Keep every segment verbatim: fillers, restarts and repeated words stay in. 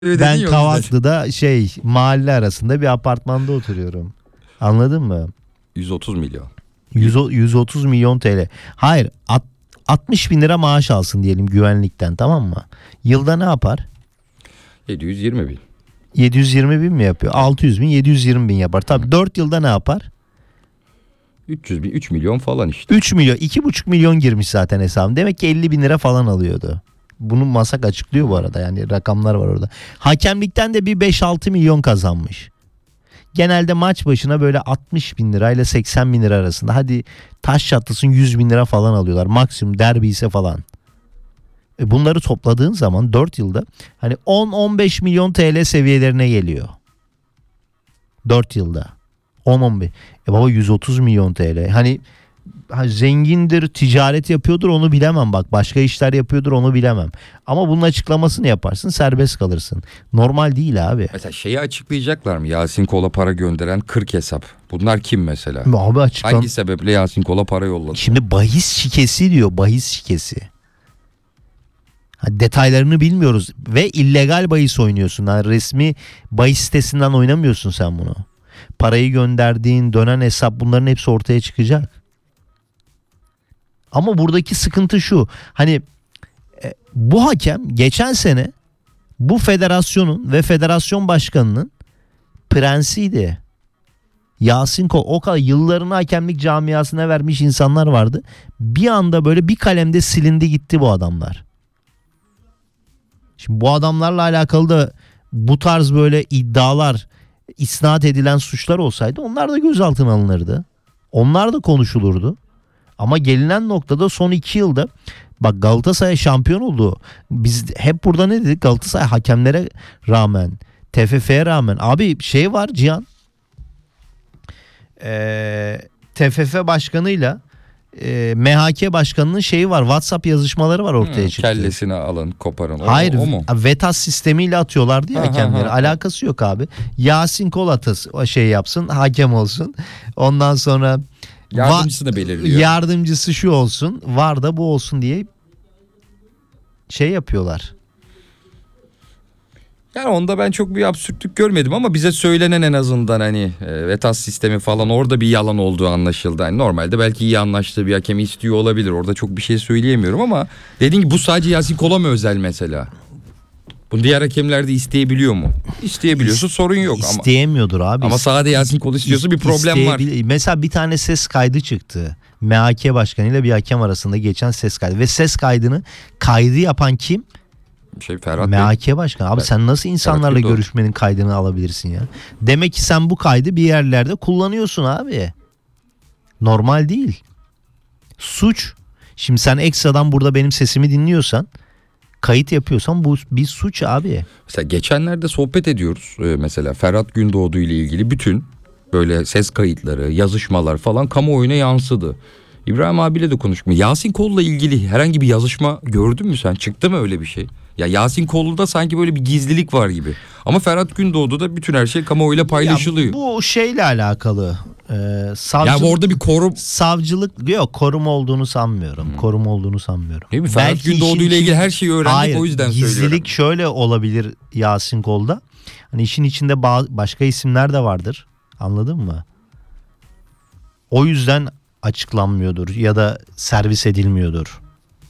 Ben Kavaklı'da şey mahalle arasında bir apartmanda oturuyorum. Anladın mı? yüz otuz milyon. yüz, yüz otuz milyon T L. Hayır, at, altmış bin lira maaş alsın diyelim güvenlikten, tamam mı? Yılda ne yapar? yedi yüz yirmi bin. yedi yüz yirmi bin mi yapıyor? altı yüz bin, yedi yüz yirmi bin yapar. Tabii dört yılda ne yapar? üç yüz bin, üç milyon falan işte. üç milyon, iki buçuk milyon girmiş zaten hesabım. Demek ki elli bin lira falan alıyordu. Bunu Masak açıklıyor bu arada, yani rakamlar var orada. Hakemlikten de bir beş altı milyon kazanmış. Genelde maç başına böyle altmış bin lirayla seksen bin lira arasında. Hadi taş çatlasın yüz bin lira falan alıyorlar. Maksimum derbi ise falan. E bunları topladığın zaman dört yılda hani on on beş milyon T L seviyelerine geliyor. dört yılda. on on beş. E baba yüz otuz milyon T L. Hani ha, zengindir, ticaret yapıyordur, onu bilemem bak. Başka işler yapıyordur, onu bilemem. Ama bunun açıklamasını yaparsın, serbest kalırsın. Normal değil abi. Mesela şeyi açıklayacaklar mı? Yasin Kol'a para gönderen kırk hesap. Bunlar kim mesela? Abi açıklam- Hangi sebeple Yasin Kol'a para yolladı? Şimdi bahis şikesi diyor, bahis şikesi. Ha, detaylarını bilmiyoruz ve illegal bahis oynuyorsun. Yani resmi bahis sitesinden oynamıyorsun sen bunu. Parayı gönderdiğin, dönen hesap, bunların hepsi ortaya çıkacak. Ama buradaki sıkıntı şu. Hani e, bu hakem geçen sene bu federasyonun ve federasyon başkanının prensiydi. Yasin Kol, o kadar yıllarını hakemlik camiasına vermiş insanlar vardı. Bir anda böyle bir kalemde silindi gitti bu adamlar. Şimdi bu adamlarla alakalı da bu tarz böyle iddialar, isnat edilen suçlar olsaydı onlar da gözaltına alınırdı. Onlar da konuşulurdu. Ama gelinen noktada son iki yılda bak Galatasaray şampiyon oldu. Biz hep burada ne dedik? Galatasaray hakemlere rağmen, T F F'ye rağmen. Abi şey var Cihan. Ee, T F F başkanıyla e, M H K başkanının şeyi var. WhatsApp yazışmaları var ortaya hmm, çıktı. Kellesini alın, koparın. O, Hayır, o mu? VETAS sistemiyle atıyorlardı ya hakemleri. Alakası yok abi. Yasin Kol atası o şey yapsın, hakem olsun. Ondan sonra yardımcısı da belirliyor. Yardımcısı şu olsun, var da bu olsun diye şey yapıyorlar. Yani onda ben çok bir absürtlük görmedim ama bize söylenen en azından hani e, VETAS sistemi falan orada bir yalan olduğu anlaşıldı. Yani normalde belki iyi anlaştığı bir hakemi istiyor olabilir. Orada çok bir şey söyleyemiyorum ama dediğin gibi bu sadece Yasin Kol'a mı özel mesela? Bunu diğer hakemler de isteyebiliyor mu? İsteyebiliyorsa İst, sorun yok. İsteyemiyordur ama, abi. Ama sadece Yasin Kol istiyorsa bir problem var. Mesela bir tane ses kaydı çıktı. M H K başkanı ile bir hakem arasında geçen ses kaydı. Ve ses kaydını kaydı yapan kim? Şey Ferhat M H K başkanı. Abi Fer- sen nasıl insanlarla görüşmenin kaydını alabilirsin ya? Demek ki sen bu kaydı bir yerlerde kullanıyorsun abi. Normal değil. Suç. Şimdi sen ekstradan burada benim sesimi dinliyorsan, kayıt yapıyorsan bu bir suç abi. Mesela geçenlerde sohbet ediyoruz. Ee, mesela Ferhat Gündoğdu ile ilgili bütün böyle ses kayıtları, yazışmalar falan kamuoyuna yansıdı. İbrahim abiyle de konuştum. Yasin Kol'la ilgili herhangi bir yazışma gördün mü sen? Çıktı mı öyle bir şey? Ya Yasin Kol'da sanki böyle bir gizlilik var gibi. Ama Ferhat Gündoğdu'da bütün her şey kamuoyuyla paylaşılıyor. Ya bu şeyle alakalı. E, savcılık, ya orada bir korum... Savcılık yok, korum olduğunu sanmıyorum. Hmm. Korum olduğunu sanmıyorum. Değil mi? Ferhat Gündoğdu ile ilgili her şeyi öğrendik, hayır, o yüzden gizlilik söylüyorum. Gizlilik şöyle olabilir Yasin Kol'da. Hani işin içinde ba- başka isimler de vardır. Anladın mı? O yüzden açıklanmıyordur ya da servis edilmiyordur.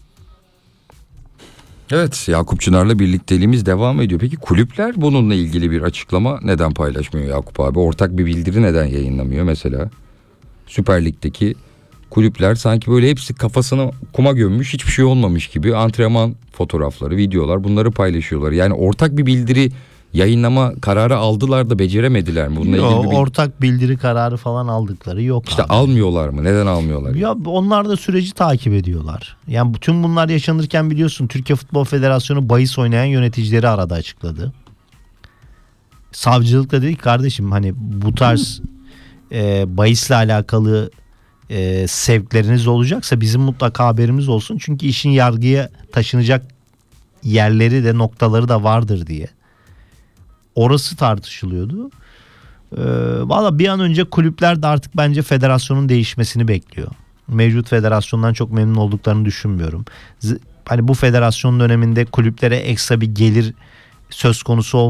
Evet, Yakup Çınar'la birlikteliğimiz devam ediyor. Peki kulüpler bununla ilgili bir açıklama neden paylaşmıyor Yakup abi? Ortak bir bildiri neden yayınlamıyor mesela? Süper Lig'deki kulüpler sanki böyle hepsi kafasını kuma gömmüş, hiçbir şey olmamış gibi antrenman fotoğrafları, videolar, bunları paylaşıyorlar. Yani ortak bir bildiri yayınlama kararı aldılar da beceremediler mi? Bununla yok, ilgili bir... ortak bildiri kararı falan aldıkları yok. İşte abi. Almıyorlar mı? Neden almıyorlar? Ya onlar da süreci takip ediyorlar. Yani bütün bunlar yaşanırken biliyorsun Türkiye Futbol Federasyonu bahis oynayan yöneticileri aradı, açıkladı. Savcılıkla dedik kardeşim, hani bu tarz e, bahisle alakalı e, sevkleriniz olacaksa bizim mutlaka haberimiz olsun. Çünkü işin yargıya taşınacak yerleri de, noktaları da vardır diye. Orası tartışılıyordu. Ee, Valla bir an önce kulüpler de artık bence federasyonun değişmesini bekliyor. Mevcut federasyondan çok memnun olduklarını düşünmüyorum. Z- hani bu federasyon döneminde kulüplere ekstra bir gelir söz konusu